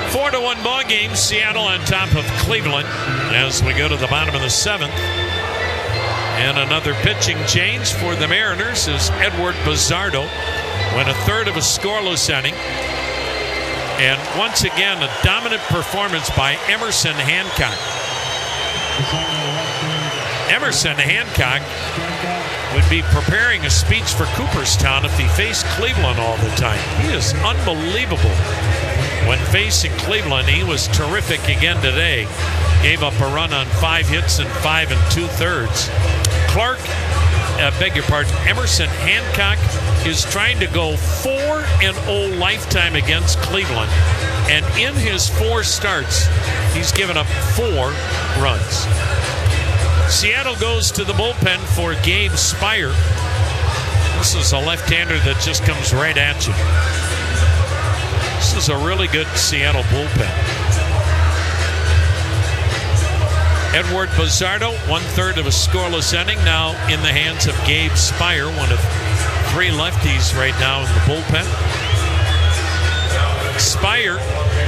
4-1 ball game. Seattle on top of Cleveland as we go to the bottom of the 7th. And another pitching change for the Mariners as Edward Bizzardo went a third of a scoreless inning. And once again, a dominant performance by Emerson Hancock. Emerson Hancock would be preparing a speech for Cooperstown if he faced Cleveland all the time. He is unbelievable. When facing Cleveland, he was terrific again today. Gave up a run on 5 hits and 5 2/3. Emerson Hancock is trying to go 4-0 lifetime against Cleveland. And in his 4 starts, he's given up 4 runs. Seattle goes to the bullpen for Gabe Spire. This is a left-hander that just comes right at you. This is a really good Seattle bullpen. Edward Bizzardo, 1/3 of a scoreless inning, now in the hands of Gabe Spire, one of 3 lefties right now in the bullpen. Spire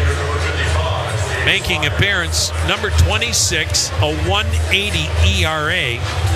making appearance number 26, a 1.80 ERA.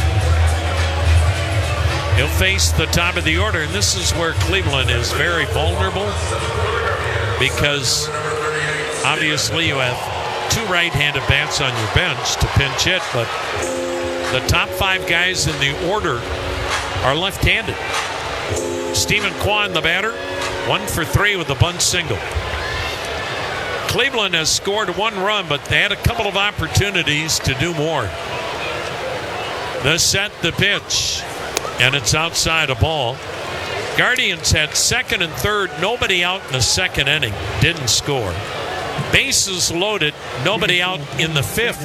He'll face the top of the order, and this is where Cleveland is very vulnerable because obviously you have 2 right-handed bats on your bench to pinch hit, but the top 5 guys in the order are left-handed. Stephen Kwan, the batter, 1 for 3 with a bunt single. Cleveland has scored 1 run, but they had a couple of opportunities to do more. The set, the pitch, and it's outside a ball. Guardians had 2nd and 3rd, nobody out in the 2nd inning, didn't score. Bases loaded, nobody out in the 5th.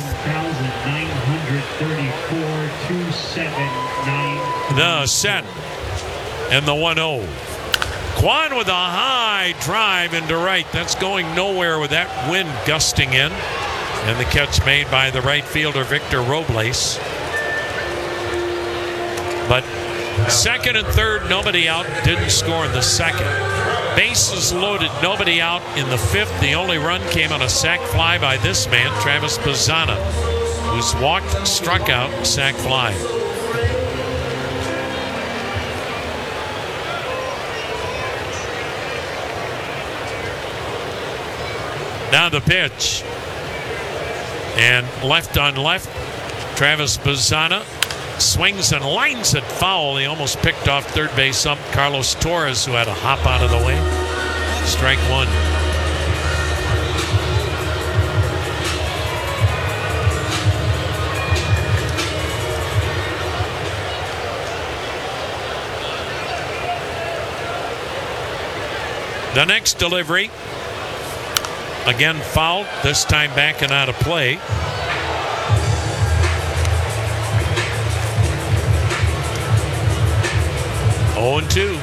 The set and the 1-0. Kwan with a high drive into right. That's going nowhere with that wind gusting in. And the catch made by the right fielder, Victor Robles. But 2nd and 3rd, nobody out, didn't score in the 2nd. Bases loaded, nobody out in the 5th. The only run came on a sac fly by this man, Travis Bazzana, who's walked, struck out, sac fly. Now the pitch. And left on left, Travis Bazzana swings and lines it foul. He almost picked off third base ump Carlos Torres, who had a hop out of the way. Strike 1. The next delivery, again fouled, this time backing out of play. Oh, 0-2.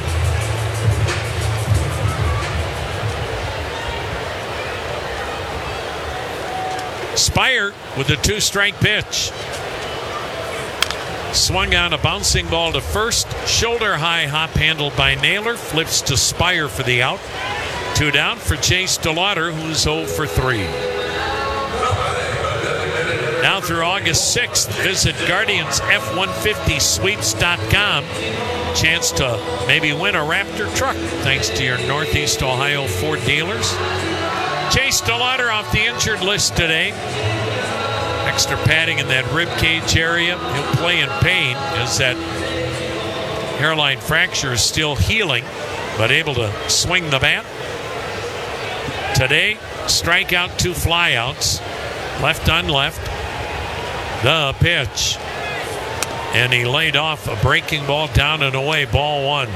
Spire with a 2-strike pitch. Swung on a bouncing ball to first. Shoulder high hop handled by Naylor. Flips to Spire for the out. 2 down for Chase DeLauder, who's 0 for 3. Now through August 6th, visit GuardiansF150Sweeps.com. Chance to maybe win a Raptor truck thanks to your Northeast Ohio Ford dealers. Chase DeLauder off the injured list today. Extra padding in that rib cage area. He'll play in pain as that hairline fracture is still healing, but able to swing the bat. Today, strikeout, 2 flyouts. Left on left. The pitch. And he laid off a breaking ball down and away. Ball 1.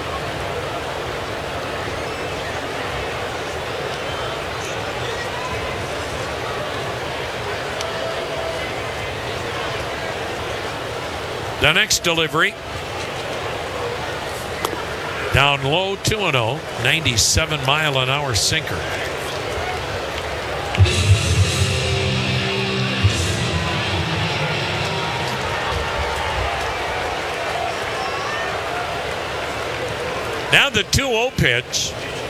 The next delivery. Down low, 2-0. 97-mile-an-hour sinker. Now the 2-0 pitch.